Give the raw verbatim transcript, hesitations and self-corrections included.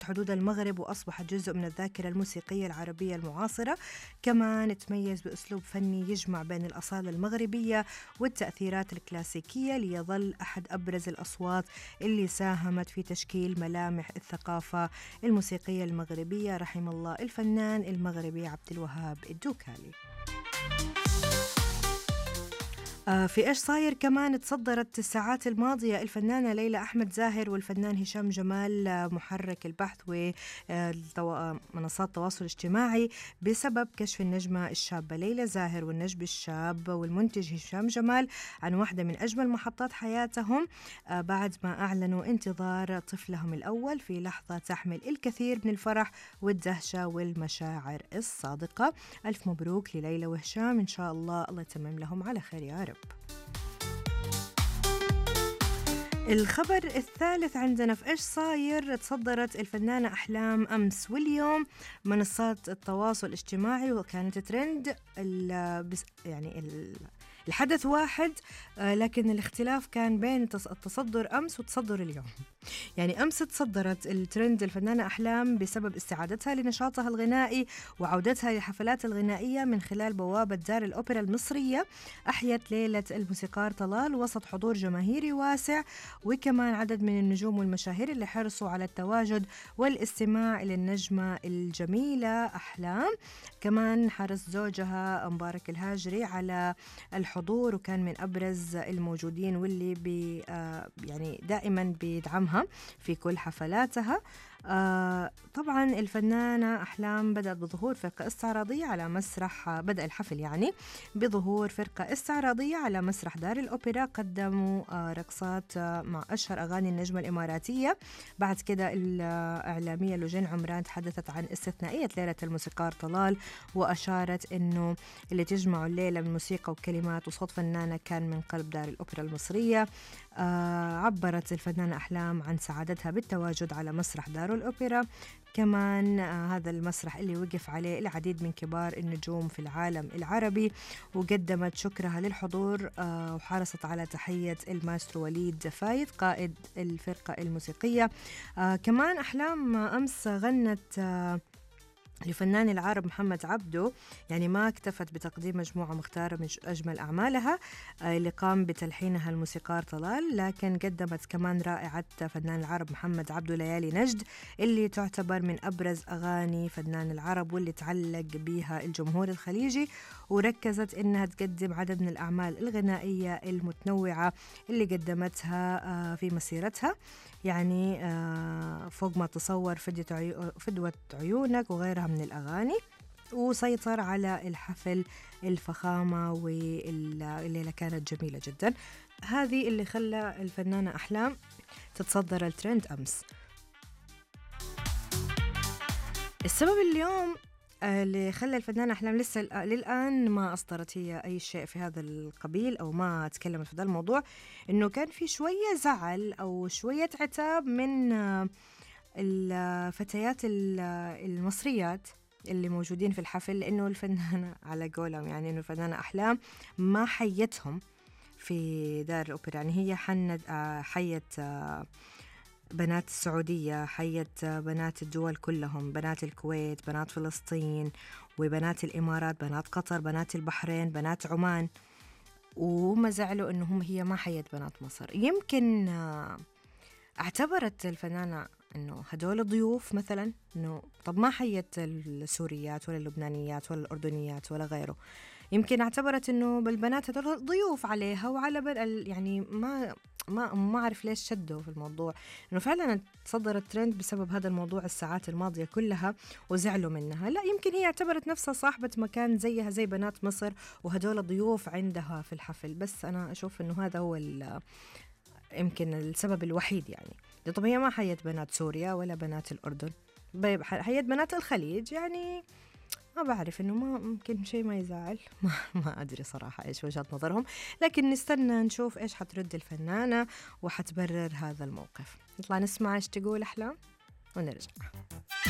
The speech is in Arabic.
حدود المغرب وأصبحت جزء من الذاكرة الموسيقية العربية المعاصرة. كمان تميز بأسلوب فني يجمع بين الأصالة المغربية والتأثيرات الكلاسيكية، ليظل أحد أبرز الأصوات اللي ساهمت في تشكيل ملامح الثقافة الموسيقية المغربية. رحم الله الفنان المغربي عبد الوهاب الدوكالي. في إيش صاير كمان تصدرت الساعات الماضية الفنانة ليلى أحمد زاهر والفنان هشام جمال محرك البحث ومنصات التواصل الاجتماعي بسبب كشف النجمة الشابة ليلى زاهر والنجم الشاب والمنتج هشام جمال عن واحدة من أجمل محطات حياتهم بعد ما أعلنوا انتظار طفلهم الأول في لحظة تحمل الكثير من الفرح والدهشة والمشاعر الصادقة. ألف مبروك لليلى وهشام، إن شاء الله الله يتمم لهم على خير يا رب. الخبر الثالث عندنا في إيش صاير تصدرت الفنانة أحلام أمس واليوم منصات التواصل الاجتماعي، وكانت ترند يعني الحدث واحد لكن الاختلاف كان بين التصدر أمس وتصدر اليوم. يعني أمس تصدرت الترند الفنانة أحلام بسبب استعادتها لنشاطها الغنائي وعودتها للحفلات الغنائية من خلال بوابة دار الأوبرا المصرية. أحيت ليلة الموسيقار طلال وسط حضور جماهيري واسع، وكمان عدد من النجوم والمشاهير اللي حرصوا على التواجد والاستماع للنجمة الجميلة أحلام. كمان حرص زوجها مبارك الهاجري على الحضور، وكان من أبرز الموجودين واللي بي يعني دائما بيدعمها في كل حفلاتها. آه طبعا الفنانة أحلام بدأت بظهور فرقة استعراضية على مسرح، بدأ الحفل يعني بظهور فرقة استعراضية على مسرح دار الأوبرا، قدموا آه رقصات آه مع أشهر أغاني النجمة الإماراتية. بعد كده الإعلامية لوجين عمران تحدثت عن استثنائية ليلة الموسيقار طلال، وأشارت أنه اللي تجمع الليلة من موسيقى وكلمات وصوت فنانة كان من قلب دار الأوبرا المصرية. آه عبرت الفنانة أحلام عن سعادتها بالتواجد على مسرح دار الأوبرا، كمان آه هذا المسرح اللي وقف عليه العديد من كبار النجوم في العالم العربي، وقدمت شكرها للحضور آه وحرصت على تحية الماسترو وليد فايد قائد الفرقة الموسيقية. آه كمان أحلام أمس غنت آه لفنان العرب محمد عبده، يعني ما اكتفت بتقديم مجموعة مختارة من أجمل أعمالها اللي قام بتلحينها الموسيقار طلال، لكن قدمت كمان رائعة فنان العرب محمد عبده ليالي نجد اللي تعتبر من أبرز أغاني فنان العرب واللي تعلق بها الجمهور الخليجي، وركزت إنها تقدم عدد من الأعمال الغنائية المتنوعة اللي قدمتها في مسيرتها، يعني فوق ما تصور فدوة عيونك وغيرها من الأغاني. وسيطر على الحفل الفخامة والليلة كانت جميلة جدا. هذه اللي خلى الفنانة أحلام تتصدر الترند أمس. السبب اليوم اللي خلى الفنانة أحلام لسه للآن ما أصدرت هي أي شيء في هذا القبيل أو ما تكلمت في هذا الموضوع، إنه كان في شوية زعل أو شوية عتاب من الفتيات المصريات اللي موجودين في الحفل، لأنه الفنانة على قولهم يعني إنه الفنانة أحلام ما حيتهم في دار الأوبرا، يعني هي حنت حيت بنات السعودية، حيت بنات الدول كلهم، بنات الكويت، بنات فلسطين، وبنات الإمارات، بنات قطر، بنات البحرين، بنات عمان، وهم زعلوا إنهم هي ما حيت بنات مصر. يمكن اعتبرت الفنانة إنه هدول ضيوف مثلا، إنه طب ما حيت السوريات ولا اللبنانيات ولا الأردنيات ولا غيره، يمكن اعتبرت إنه بالبنات هدول ضيوف عليها وعلى بل يعني ما ما ما أعرف ليش شدوا في الموضوع، إنه فعلا تصدر الترند بسبب هذا الموضوع الساعات الماضية كلها وزعلوا منها. لا، يمكن هي اعتبرت نفسها صاحبة مكان زيها زي بنات مصر وهدول ضيوف عندها في الحفل. بس أنا أشوف إنه هذا هو يمكن السبب الوحيد، يعني طب هي ما حيت بنات سوريا ولا بنات الأردن، حيت بنات الخليج، يعني ما بعرف إنه ما ممكن شيء ما يزعل. ما, ما أدري صراحة إيش وجهة نظرهم، لكن نستنى نشوف إيش حترد الفنانة وحتبرر هذا الموقف. نطلع نسمع إيش تقول أحلام ونرجع.